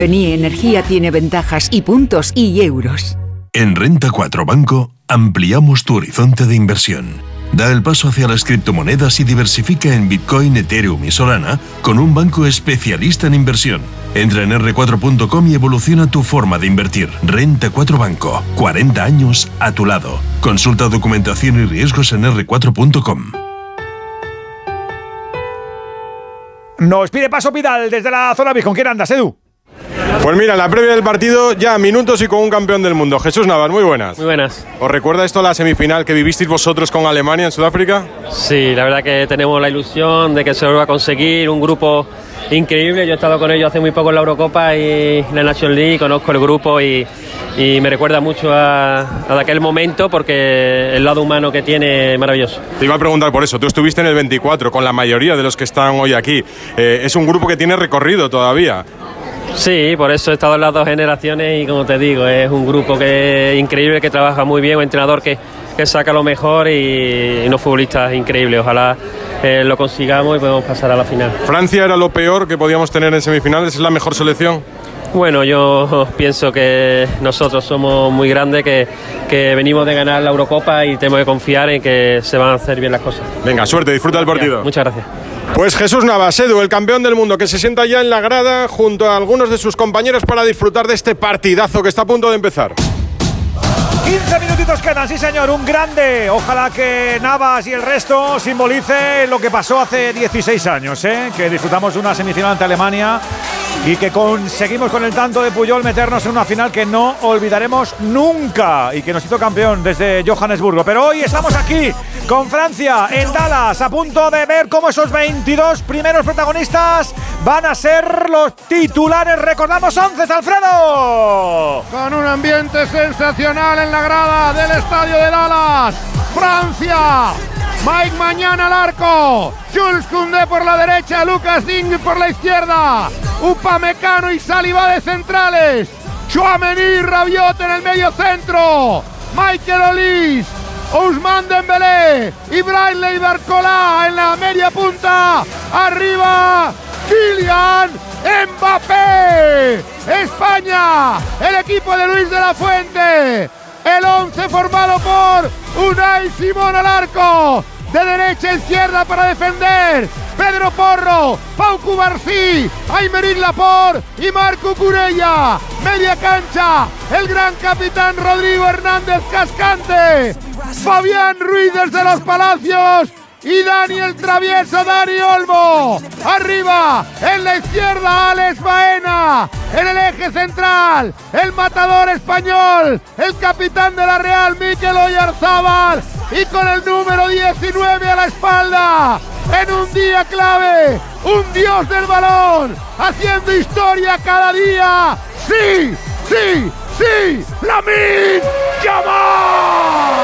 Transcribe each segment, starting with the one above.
Eni Energía tiene ventajas y puntos y euros. En Renta 4 Banco ampliamos tu horizonte de inversión. Da el paso hacia las criptomonedas y diversifica en Bitcoin, Ethereum y Solana con un banco especialista en inversión. Entra en r4.com y evoluciona tu forma de invertir. Renta 4 Banco, 40 años a tu lado. Consulta documentación y riesgos en r4.com. Nos pide paso Vidal desde la zona VIP. ¿Con quién andas, Edu? Pues mira, en la previa del partido, ya minutos y con un campeón del mundo. Jesús Navas, muy buenas. Muy buenas. ¿Os recuerda esto la semifinal que vivisteis vosotros con Alemania en Sudáfrica? Sí, la verdad que tenemos la ilusión de que se lo va a conseguir, un grupo increíble. Yo he estado con ellos hace muy poco en la Eurocopa y la National League, conozco el grupo y me recuerda mucho a aquel momento porque el lado humano que tiene es maravilloso. Te iba a preguntar por eso, tú estuviste en el 24 con la mayoría de los que están hoy aquí. Es un grupo que tiene recorrido todavía. Sí, por eso he estado en las dos generaciones y como te digo, es un grupo que es increíble, que trabaja muy bien, un entrenador que saca lo mejor y unos futbolistas increíbles. Ojalá lo consigamos y podemos pasar a la final. ¿Francia era lo peor que podíamos tener en semifinales? ¿Es la mejor selección? Bueno, yo pienso que nosotros somos muy grandes, que venimos de ganar la Eurocopa y tenemos que confiar en que se van a hacer bien las cosas. Venga, suerte, disfruta del partido. Muchas gracias. Pues Jesús Navas, Edu, el campeón del mundo, que se sienta ya en la grada junto a algunos de sus compañeros para disfrutar de este partidazo que está a punto de empezar. 15 minutitos quedan, sí señor, un grande. Ojalá que Navas y el resto simbolice lo que pasó hace 16 años, que disfrutamos de una semifinal ante Alemania y que conseguimos con el tanto de Puyol meternos en una final que no olvidaremos nunca y que nos hizo campeón desde Johannesburgo. Pero hoy estamos aquí con Francia en Dallas, a punto de ver cómo esos 22 primeros protagonistas van a ser los titulares. Recordamos 11, Alfredo. Con un ambiente sensacional en la grada del estadio de Dallas. Francia, Mike Mañana al arco, Jules Koundé por la derecha, Lucas Digne por la izquierda, Upamecano y Saliba de centrales, Tchouaméni, Rabiot en el medio centro, Michael Olise, Ousmane Dembélé y Bradley Barcola en la media punta. Arriba, Kylian Mbappé. España, el equipo de Luis de la Fuente. El 11 formado por Unai Simón al arco. De derecha a izquierda para defender Pedro Porro, Pau Cubarsí, Aymeric Laporte y Marco Curella. Media cancha, el gran capitán Rodrigo Hernández Cascante, Fabián Ruiz desde los Palacios y Daniel Travieso, Dani Olmo. Arriba, en la izquierda, Alex Baena. En el eje central, el matador español, el capitán de la Real, Mikel Oyarzábal. Y con el número 19 a la espalda, en un día clave, un dios del balón, haciendo historia cada día. ¡Sí, sí, sí! ¡Lamine Yamal!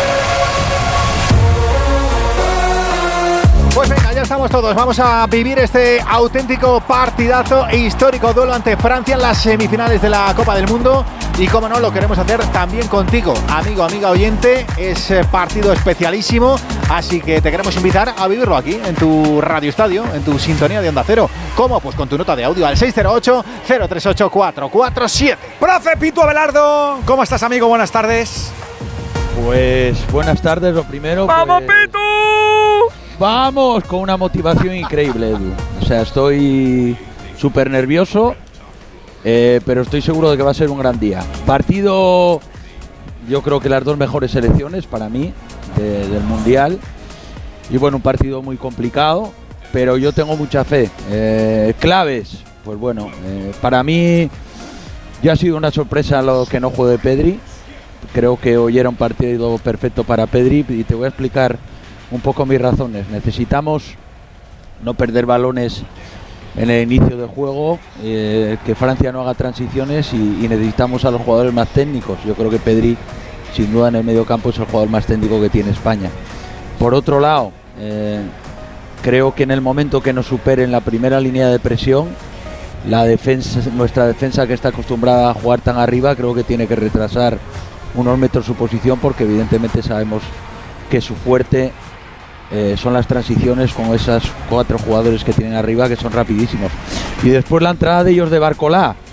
Pues venga, ya estamos todos. Vamos a vivir este auténtico partidazo e histórico duelo ante Francia en las semifinales de la Copa del Mundo. Y como no, lo queremos hacer también contigo, amigo, amiga oyente. Es partido especialísimo, así que te queremos invitar a vivirlo aquí, en tu Radio Estadio, en tu sintonía de Onda Cero. ¿Cómo? Pues con tu nota de audio al 608-038-447. Profe Pitu Abelardo, ¿cómo estás, amigo? Buenas tardes. Pues buenas tardes, lo primero. ¡Vamos, pues, Pitu! Vamos, con una motivación increíble, Edu. O sea, estoy súper nervioso, pero estoy seguro de que va a ser un gran día. Partido, yo creo que las dos mejores selecciones para mí del Mundial. Y bueno, un partido muy complicado, pero yo tengo mucha fe. Claves, pues bueno, para mí ya ha sido una sorpresa lo que no juegue Pedri. Creo que hoy era un partido perfecto para Pedri y te voy a explicar un poco mis razones. Necesitamos no perder balones en el inicio del juego, que Francia no haga transiciones y necesitamos a los jugadores más técnicos. Yo creo que Pedri, sin duda, en el medio campo es el jugador más técnico que tiene España. Por otro lado, creo que en el momento que nos superen la primera línea de presión, nuestra defensa, que está acostumbrada a jugar tan arriba, creo que tiene que retrasar unos metros su posición, porque evidentemente sabemos que su fuerte son las transiciones con esos 4 jugadores que tienen arriba, que son rapidísimos. Y después la entrada de ellos de Barcola,